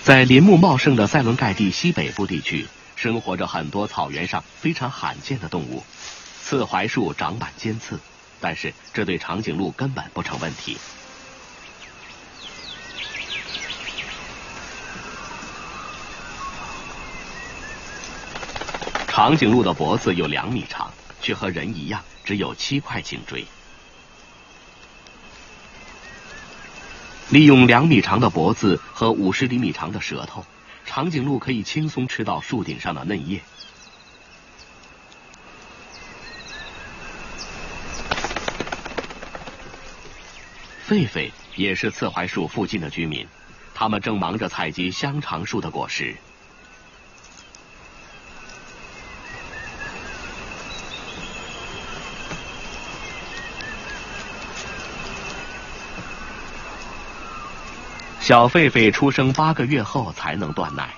在林木茂盛的塞伦盖蒂西北部地区，生活着很多草原上非常罕见的动物。刺槐树长满尖刺，但是这对长颈鹿根本不成问题。长颈鹿的脖子有2米长，却和人一样只有7块颈椎。利用2米长的脖子和50厘米长的舌头，长颈鹿可以轻松吃到树顶上的嫩叶。狒狒也是刺槐树附近的居民，他们正忙着采集香肠树的果实。小狒狒出生8个月后才能断奶。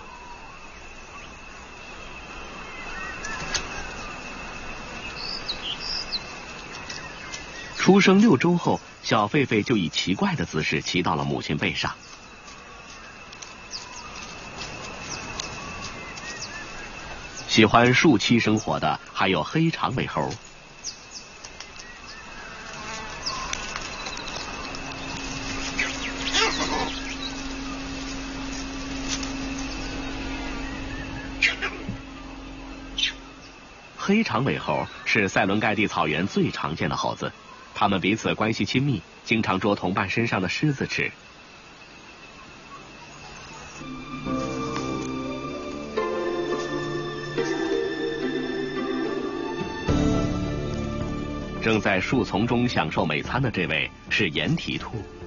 出生6周后，小狒狒就以奇怪的姿势骑到了母亲背上。喜欢树栖生活的还有黑长尾猴。黑长尾猴是塞伦盖蒂草原最常见的猴子，它们彼此关系亲密，经常捉同伴身上的虱子吃。正在树丛中享受美餐的这位是岩蹄兔。